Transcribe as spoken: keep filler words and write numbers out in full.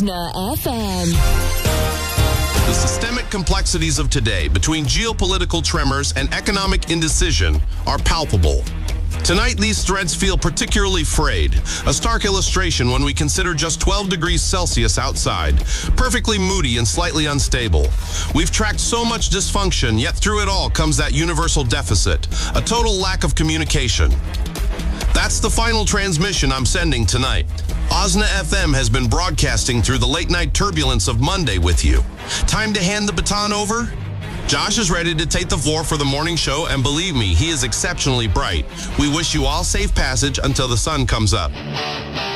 Osna F M. The systemic complexities of today between geopolitical tremors and economic indecision are palpable. Tonight, these threads feel particularly frayed, a stark illustration when we consider just twelve degrees Celsius outside, perfectly moody and slightly unstable. We've tracked so much dysfunction, yet through it all comes that universal deficit, a total lack of communication. That's the final transmission I'm sending tonight. Osna F M has been broadcasting through the late-night turbulence of Monday with you. Time to hand the baton over? Josh is ready to take the floor for the morning show, and believe me, he is exceptionally bright. We wish you all safe passage until the sun comes up.